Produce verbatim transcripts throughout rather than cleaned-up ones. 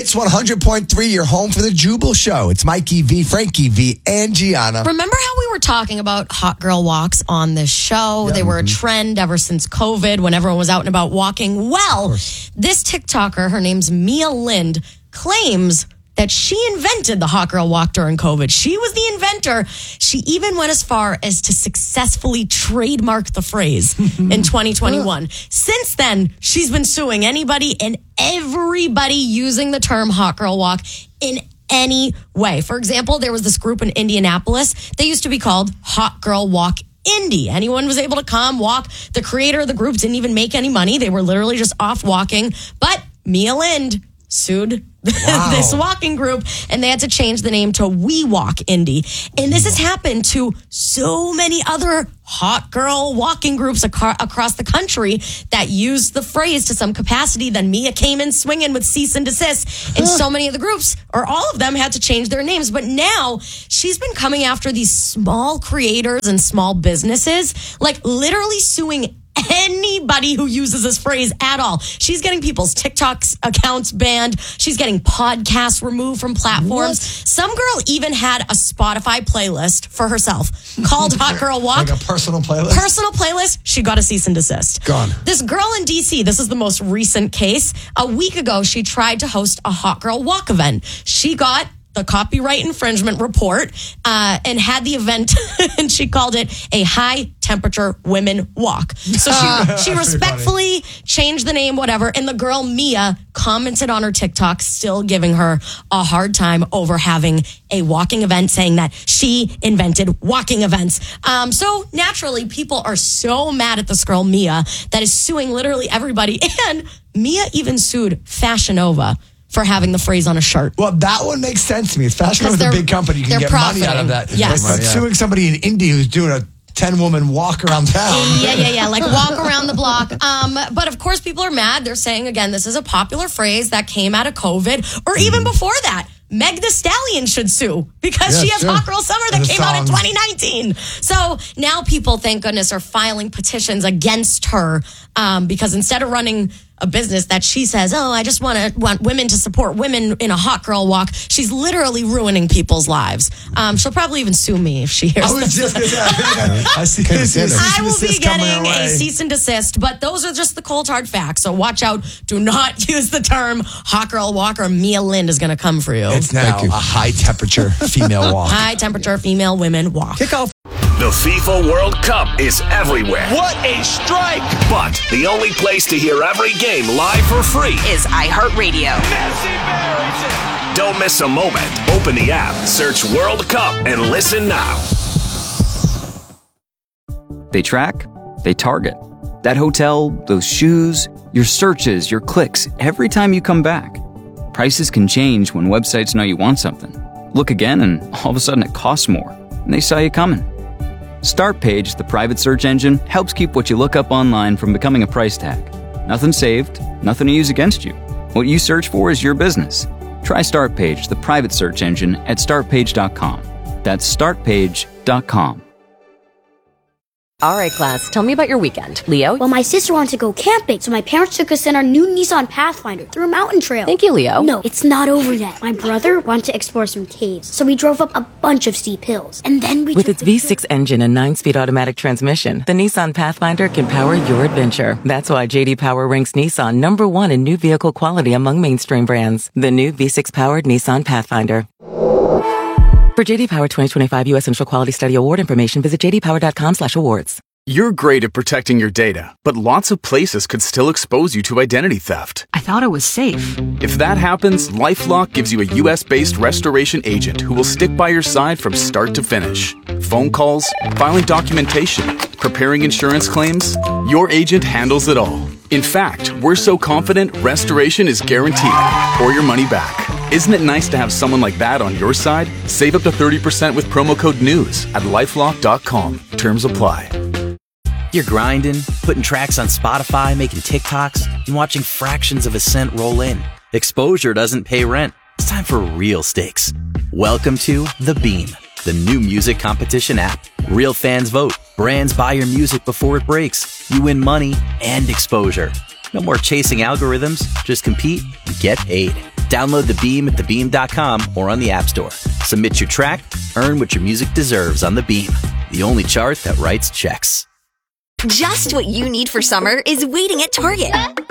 Hits one hundred point three, your home for the Jubal Show. It's Mikey V, Frankie V, and Gianna. Remember how we were talking about hot girl walks on this show? Yeah. They were a Mhm. trend ever since COVID when everyone was out and about walking. Well, this TikToker, her name's Mia Lind, claims that she invented the hot girl walk during COVID. She was the inventor. She even went as far as to successfully trademark the phrase in twenty twenty-one. Since then, she's been suing anybody and everybody using the term hot girl walk in any way. For example, there was this group in Indianapolis. They used to be called Hot Girl Walk Indy. Anyone was able to come, walk. The creator of the group didn't even make any money. They were literally just off walking. But Mia Lind sued wow. this walking group, and they had to change the name to We Walk Indy. And this has happened to so many other hot girl walking groups ac- across the country that used the phrase to some capacity. Then Mia came in swinging with cease and desist, and so many of the groups, or all of them, had to change their names. But now she's been coming after these small creators and small businesses, like literally suing anybody who uses this phrase at all. She's getting people's TikTok accounts banned. She's getting podcasts removed from platforms. What? Some girl even had a Spotify playlist for herself called Hot Girl Walk. Like a personal playlist? Personal playlist. She got a cease and desist. Gone. This girl in D C, this is the most recent case. A week ago, she tried to host a Hot Girl Walk event. She got the copyright infringement report uh, and had the event, and she called it a high temperature women walk. So she, she respectfully changed the name, whatever. And the girl, Mia, commented on her TikTok, still giving her a hard time over having a walking event, saying that she invented walking events. Um, so naturally, people are so mad at this girl, Mia, that is suing literally everybody. And Mia even sued Fashion Nova for having the phrase on a shirt. Well, that one makes sense to me. It's Fashion Nova's a big company. You can get profiting. money out of that. Yes. But Yeah. suing somebody in Indy who's doing a ten-woman walk around town. Yeah, yeah, yeah. Like walk around the block. Um, but of course, people are mad. They're saying, again, this is a popular phrase that came out of COVID, or even before that. Meg Thee Stallion should sue because Yeah, she has sure. Hot Girl Summer that The came out in song. twenty nineteen. So now people, thank goodness, are filing petitions against her um, because instead of running a business that she says, oh, I just want to want women to support women in a hot girl walk, she's literally ruining people's lives. Um, she'll probably even sue me if she hears I was this. just gonna say, I see this. I will be getting a cease and desist, but those are just the cold hard facts. So watch out. Do not use the term hot girl walk or Mia Lind is going to come for you. It's now a high temperature female walk. High temperature female women walk. Kick off. The FIFA World Cup is everywhere. What a strike! But the only place to hear every game live for free is iHeartRadio. Messi buries it! Don't miss a moment. Open the app, search World Cup, and listen now. They track, they target. That hotel, those shoes, your searches, your clicks, every time you come back. Prices can change when websites know you want something. Look again and all of a sudden it costs more, and they saw you coming. Startpage, the private search engine, helps keep what you look up online from becoming a price tag. Nothing saved, nothing to use against you. What you search for is your business. Try Startpage, the private search engine, at start page dot com. That's start page dot com. All right, class, tell me about your weekend. Leo? Well, my sister wanted to go camping, so my parents took us in our new Nissan Pathfinder through a mountain trail. Thank you, Leo. No, it's not over yet. My brother wanted to explore some caves, so we drove up a bunch of steep hills. And then we With took its the V six engine and nine-speed automatic transmission, the Nissan Pathfinder can power your adventure. That's why J D Power ranks Nissan number one in new vehicle quality among mainstream brands. The new V six-powered Nissan Pathfinder. For J D Power twenty twenty-five U S Central Quality Study Award information, visit j d power dot com slash awards. You're great at protecting your data, but lots of places could still expose you to identity theft. I thought it was safe. If that happens, LifeLock gives you a U S-based restoration agent who will stick by your side from start to finish. Phone calls, filing documentation, preparing insurance claims, your agent handles it all. In fact, we're so confident restoration is guaranteed or your money back. Isn't it nice to have someone like that on your side? Save up to thirty percent with promo code NEWS at lifelock dot com. Terms apply. You're grinding, putting tracks on Spotify, making TikToks, and watching fractions of a cent roll in. Exposure doesn't pay rent. It's time for real stakes. Welcome to The Beam, the new music competition app. Real fans vote. Brands buy your music before it breaks. You win money and exposure. No more chasing algorithms. Just compete and get paid. Download the Beam at the beam dot com or on the App Store. Submit your track, earn what your music deserves on the Beam, the only chart that writes checks. Just what you need for summer is waiting at Target.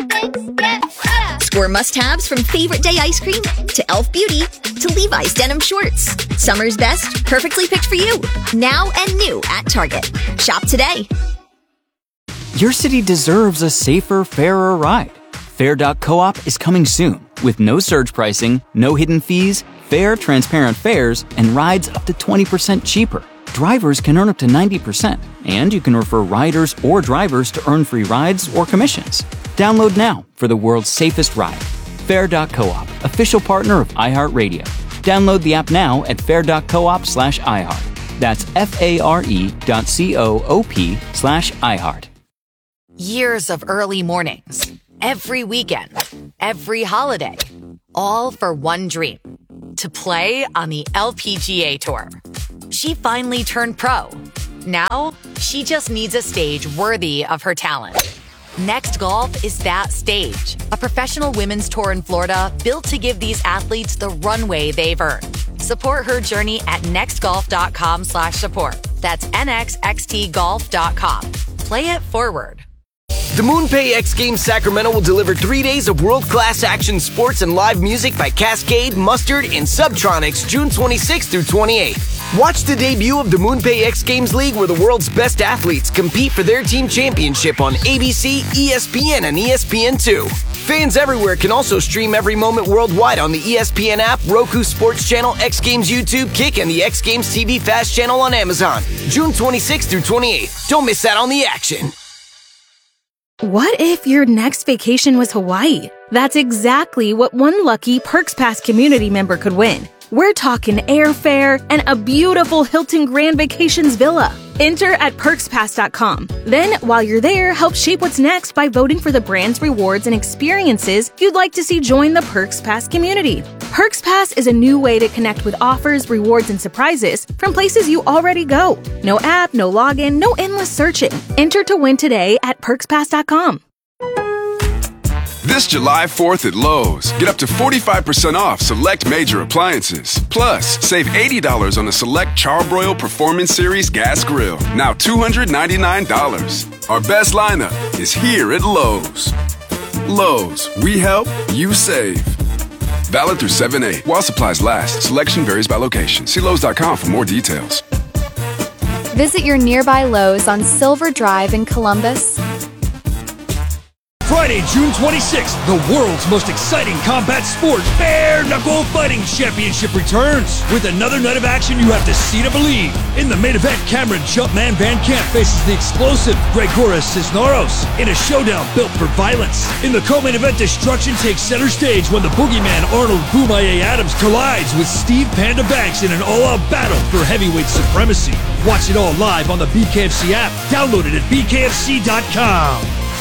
Score must-haves from favorite day ice cream to e l f beauty to Levi's denim shorts. Summer's best, perfectly picked for you. Now and new at Target. Shop today. Your city deserves a safer, fairer ride. Fair dot coop is coming soon with no surge pricing, no hidden fees, fair, transparent fares, and rides up to twenty percent cheaper. Drivers can earn up to ninety percent, and you can refer riders or drivers to earn free rides or commissions. Download now for the world's safest ride. Fair dot coop, official partner of iHeartRadio. Download the app now at fair dot coop slash iHeart. That's F-A-R-E dot C-O-O-P slash iHeart. Years of early mornings, every weekend, every holiday, all for one dream, to play on the L P G A Tour. She finally turned pro. Now, she just needs a stage worthy of her talent. Next Golf is that stage, a professional women's tour in Florida built to give these athletes the runway they've earned. Support her journey at next golf dot com slash support. That's N X X T golf dot com. Play it forward. The MoonPay X Games Sacramento will deliver three days of world-class action sports and live music by Cascade, Mustard, and Subtronics June twenty-sixth through twenty-eighth. Watch the debut of the MoonPay X Games League where the world's best athletes compete for their team championship on A B C, E S P N, and E S P N two. Fans everywhere can also stream every moment worldwide on the E S P N app, Roku Sports Channel, X Games YouTube, Kick, and the X Games T V Fast Channel on Amazon. June twenty-sixth through twenty-eighth. Don't miss out on the action. What if your next vacation was Hawaii? That's exactly what one lucky Perks Pass community member could win. We're talking airfare and a beautiful Hilton Grand Vacations villa. Enter at perks pass dot com. Then, while you're there, help shape what's next by voting for the brands, rewards, and experiences you'd like to see join the Perks Pass community. Perks Pass is a new way to connect with offers, rewards, and surprises from places you already go. No app, no login, no endless searching. Enter to win today at perks pass dot com. This July fourth at Lowe's, get up to forty-five percent off select major appliances. Plus, save eighty dollars on the select Charbroil Performance Series gas grill, now two hundred ninety-nine dollars. Our best lineup is here at Lowe's. Lowe's, we help, you save. Valid through seven eight. While supplies last, selection varies by location. See Lowe's dot com for more details. Visit your nearby Lowe's on Silver Drive in Columbus. Friday, June twenty-sixth, the world's most exciting combat sport, Bare Knuckle Fighting Championship returns. With another night of action you have to see to believe. In the main event, Cameron Jumpman Van Camp faces the explosive Gregoras Cisneros in a showdown built for violence. In the co-main event, destruction takes center stage when the boogeyman Arnold Boomaye Adams collides with Steve Panda Banks in an all-out battle for heavyweight supremacy. Watch it all live on the B K F C app. Download it at B K F C dot com.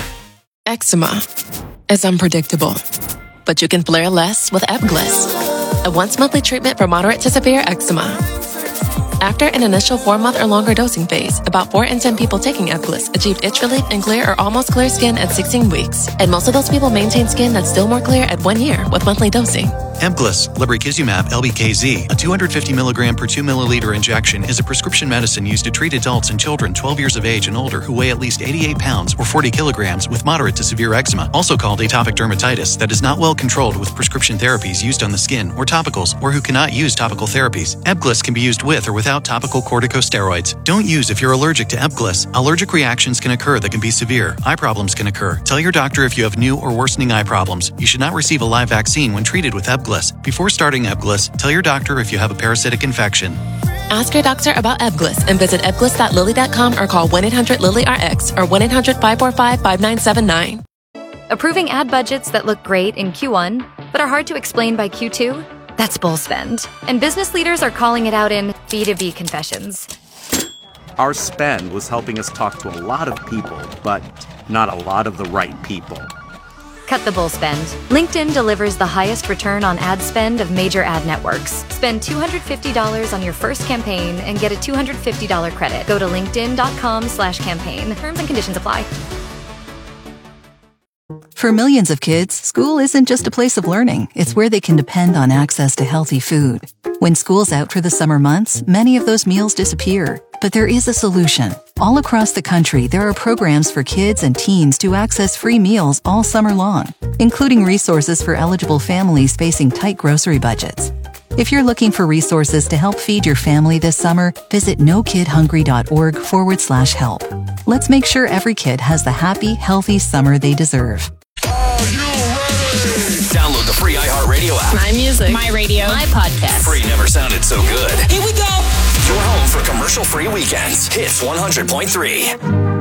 Eczema is unpredictable, but you can flare less with Ebglyss, a once-monthly treatment for moderate to severe eczema. After an initial four-month or longer dosing phase, about four in ten people taking Ebglyss achieved itch relief and clear or almost clear skin at sixteen weeks, and most of those people maintain skin that's still more clear at one year with monthly dosing. Ebglyss, lebrikizumab L B K Z, a two hundred fifty milligram per two milliliter injection, is a prescription medicine used to treat adults and children twelve years of age and older who weigh at least eighty-eight pounds or forty kilograms with moderate to severe eczema, also called atopic dermatitis, that is not well controlled with prescription therapies used on the skin or topicals, or who cannot use topical therapies. Ebglyss can be used with or without topical corticosteroids. Don't use if you're allergic to Ebglyss. Allergic reactions can occur that can be severe. Eye problems can occur. Tell your doctor if you have new or worsening eye problems. You should not receive a live vaccine when treated with Ebglyss. Before starting Ebglyss, tell your doctor if you have a parasitic infection. Ask your doctor about Ebglyss and visit ebglyss dot lilly dot com or call one eight hundred lilly R X or one eight hundred five four five five nine seven nine. Approving ad budgets that look great in Q one, but are hard to explain by Q two? That's bull spend. And business leaders are calling it out in B two B confessions. Our spend was helping us talk to a lot of people, but not a lot of the right people. Cut the bull spend. LinkedIn delivers the highest return on ad spend of major ad networks. Spend two hundred fifty dollars on your first campaign and get a two hundred fifty dollars credit. Go to linkedin dot com slash campaign. Terms and conditions apply. For millions of kids, school isn't just a place of learning. It's where they can depend on access to healthy food. When school's out for the summer months, many of those meals disappear. But there is a solution. All across the country, there are programs for kids and teens to access free meals all summer long, including resources for eligible families facing tight grocery budgets. If you're looking for resources to help feed your family this summer, visit nokidhungry.org forward slash help. Let's make sure every kid has the happy, healthy summer they deserve. Download the free iHeartRadio app. My music. My radio. My podcast. Free never sounded so good. Here we go. Your home for commercial-free weekends. Hits one hundred point three.